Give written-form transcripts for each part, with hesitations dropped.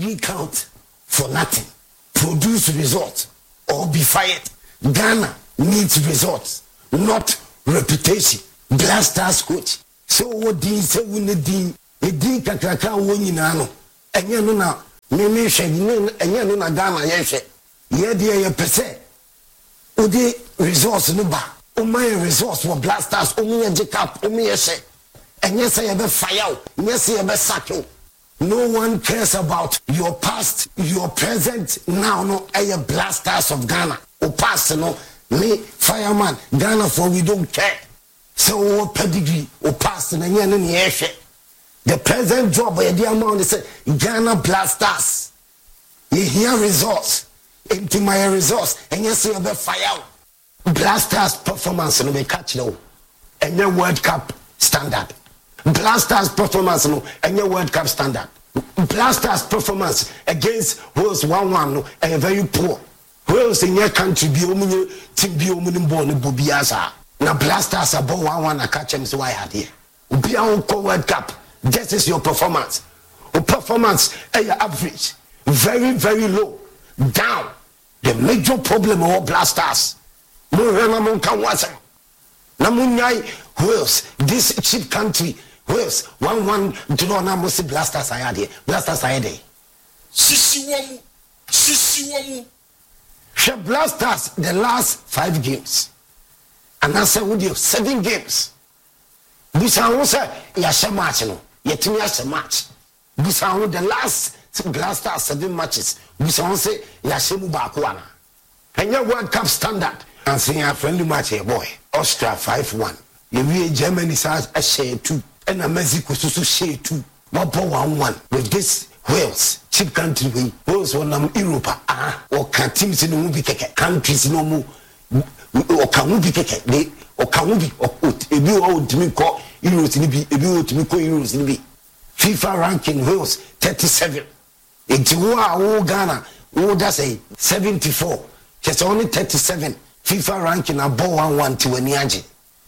You count for nothing. Produce results or be fired. Ghana needs results, not reputation. Blasters coach. So what do you say when the dean kakraka woni na no? Enye no na me hwe enye no na Ghana ye hwe. Ye de ye pese. Odi results no ba. O my results for Blasters o me ye cap o me ye hwe. Enye say ye be fire, enye say ye be sack you. No one cares about your past, your present, now no a Blasters of Ghana. O past no, me fireman, Ghana for we don't care. So pedigree, o past and the present job by the amount is Ghana Blasters. You hear results into my results, and you see a fire. Blasters performance no be catch no, and your World Cup standard. Blasters performance no and your World Cup standard. Blasters performance against Wales 1-1 no and very poor. Wales in your country be omunye team be omunim born bobiasa. Na Blasters about 1-1 na catch them so why had here. Be on World Cup. This is your performance. Your performance your average. Very, very low. Down. The major problem of Blasters. No remember can watch. Namunyai Wales, this cheap country. Wales 1-1 draw na Mosi Blasters ayade. Blasters ayade. Sisi womu. She Blasters the last 5 games. And I said with you 7 games. Busan say ya she match no. Yetimi ya match. Busan the last Blasters 7 matches. Busan say ya she mu ba ko ana. Enya World Cup standard. And say a friendly match here boy. Austria 5-1. You Germany says a share 2. And Mexico so share 2. 1-1 with this Wales cheap country we Wales one Europe or can teams in the movie countries no more or can movie they or can movie or if you old me call Euros in be if you old me call Euros in be FIFA ranking Wales 37. It's Ghana that's a 74. Just only 37 FIFA ranking above 1-1 to Weniaji.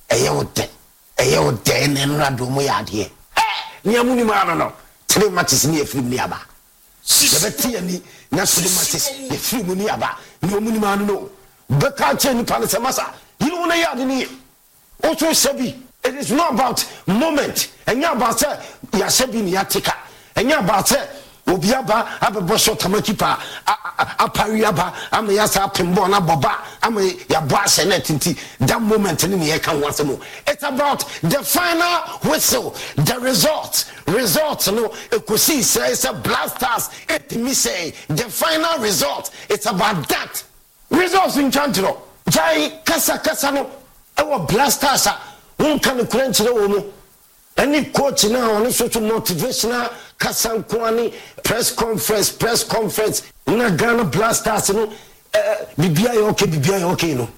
Ayo den and rado mo yade. Niamuni ma no. 3 matches ni efrim ni aba. Yebeti ani na 3 matches efrim ni aba. Niamuni ma no. Beka che ni pale semasa. You na yade ni. Also sebi. It is not about moment. Enya about say ya sebi ni yatika. Enya about say obiaba abebo shot amakipa apariaba am yasa pimbo na boba am ya boase na tinti that moment ni ye kan wasemo. It's about the final whistle, the result no ekosi say it's a Blasters it me say the final result. It's about that results in chantro jai kasa no e Blasters won kan kuranchire wo mu. Any coach now on such motivational Kasankwani press conference na Ghana Blasters no bibia okay no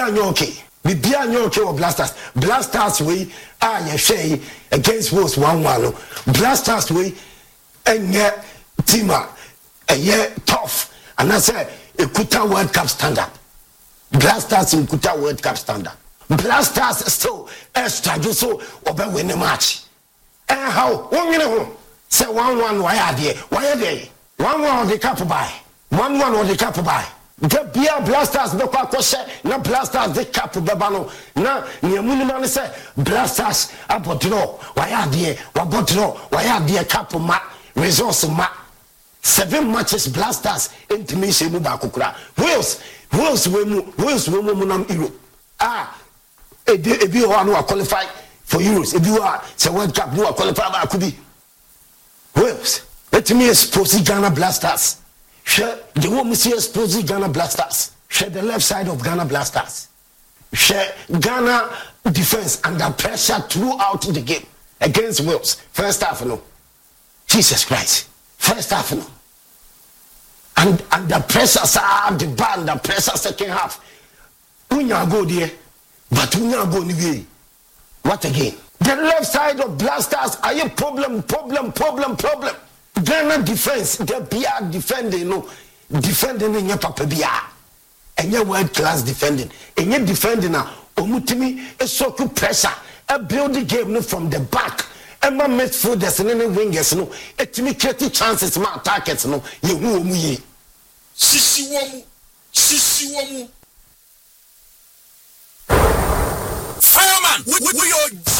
bibia okay or Blasters we ye shey against Wales 1-1 no Blasters we enye teamer tough and I say ekuta World Cup standard. Blasters in kuta World Cup standard. Blasters still extra just so obe win the match. How one minute say 1-1 why are they 1-1 on the cap by 1-1 on the cap by the beer Blasters be kwa kwose na Blasters the cap bebano na niamuni man say Blasters abodro why are they wabodro why are they cap ma resource ma 7 matches Blasters intimation mu ba kokura Wales we mu nam Europe if you are no qualify for Euros, if you are say World Cup, you are qualified could be Wales. Let me expose Ghana Blasters. Share the woman see expose Ghana Blasters. Share the left side of Ghana Blasters. Share Ghana defense under pressure throughout the game against Wales. First half no. Jesus Christ. First half no. And the pressure the bar under pressure second half. Unya go there. But we now go anyway. What again? The left side of Blasters are a problem. Ghana defense, the BR defending in your papa BR. And your world class defending. And your defending now, omutimi is so good pressure. A build the game from the back Emma midfielders and wingers no etimi create chances ma targets no ye hu omu yi sisi womu fireman we your